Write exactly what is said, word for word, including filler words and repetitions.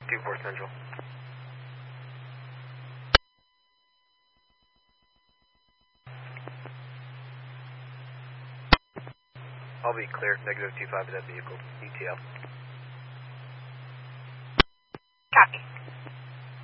two four Central. I'll be clear. Negative two five of that vehicle. E T L. Copy.